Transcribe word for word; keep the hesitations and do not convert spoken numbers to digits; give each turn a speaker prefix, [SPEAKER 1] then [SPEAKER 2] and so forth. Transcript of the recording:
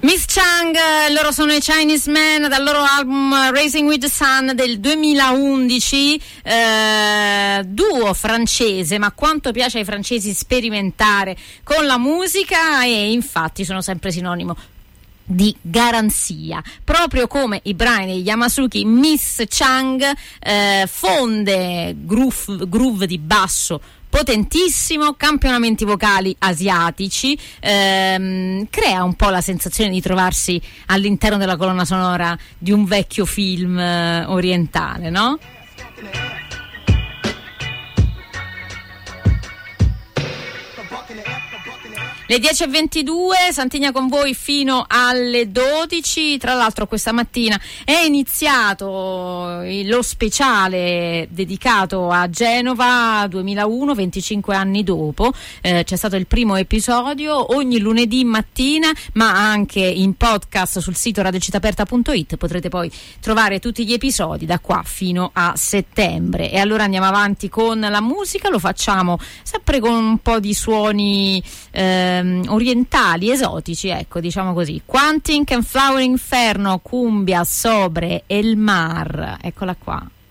[SPEAKER 1] Miss Chang, loro sono i Chinese Men, dal loro album Racing with the Sun del duemilaundici, eh, duo francese, ma quanto piace ai francesi sperimentare con la musica, e infatti sono sempre sinonimo di garanzia, proprio come i brani degli Yamasuki. Miss Chang eh, fonde groove, groove di basso potentissimo, campionamenti vocali asiatici, ehm, crea un po' la sensazione di trovarsi all'interno della colonna sonora di un vecchio film eh, orientale, no? Le dieci e ventidue, Santigna con voi fino alle dodici. Tra l'altro questa mattina è iniziato lo speciale dedicato a Genova duemilauno, venticinque anni dopo. Eh, c'è stato il primo episodio ogni lunedì mattina, ma anche in podcast sul sito radiocittaaperta punto it potrete poi trovare tutti gli episodi da qua fino a settembre. E allora andiamo avanti con la musica, lo facciamo sempre con un po' di suoni eh, orientali, esotici, ecco, diciamo così. Quantic and Flower Inferno, Cumbia, Sobre, El Mar, eccola qua.